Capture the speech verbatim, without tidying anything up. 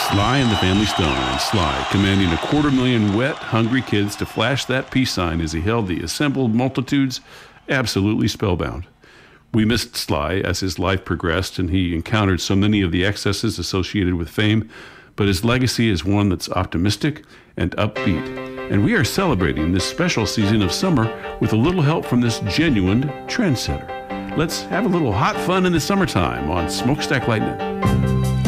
Sly and the Family Stone, and Sly commanding a quarter million wet, hungry kids to flash that peace sign as he held the assembled multitudes absolutely spellbound. We missed Sly as his life progressed and he encountered so many of the excesses associated with fame, but his legacy is one that's optimistic and upbeat. And we are celebrating this special season of summer with a little help from this genuine trendsetter. Let's have a little hot fun in the summertime on Smokestack Lightning.